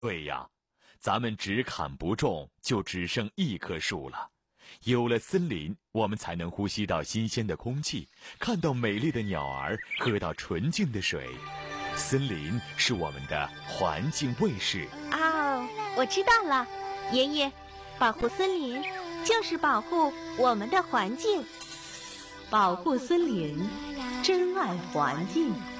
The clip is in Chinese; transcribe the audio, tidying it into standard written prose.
对呀，咱们只砍不种，就只剩一棵树了。有了森林，我们才能呼吸到新鲜的空气，看到美丽的鸟儿，喝到纯净的水。森林是我们的环境卫士。 哦，我知道了，爷爷，保护森林就是保护我们的环境。 保护森林，珍爱环境。